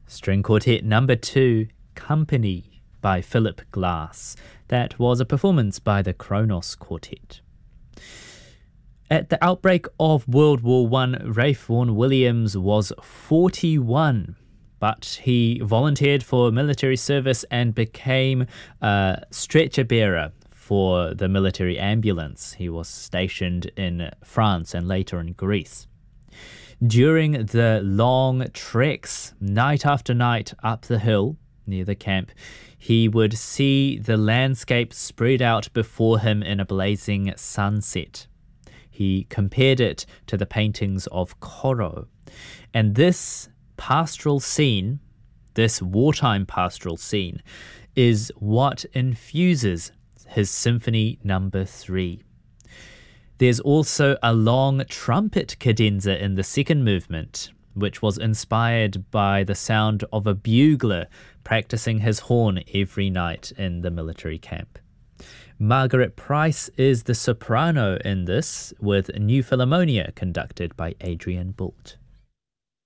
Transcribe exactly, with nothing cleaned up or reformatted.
String Quartet number two, Company by Philip Glass. That was a performance by the Kronos Quartet. At the outbreak of World War One, Ralph Vaughan Williams was forty-one, but he volunteered for military service and became a stretcher bearer for the military ambulance. He was stationed in France and later in Greece. During the long treks, night after night up the hill near the camp, he would see the landscape spread out before him in a blazing sunset. He compared it to the paintings of Corot. And this pastoral scene, this wartime pastoral scene, is what infuses his Symphony Number Three. There's also a long trumpet cadenza in the second movement, which was inspired by the sound of a bugler practicing his horn every night in the military camp. Margaret Price is the soprano in this, with New Philharmonia conducted by Adrian Boult.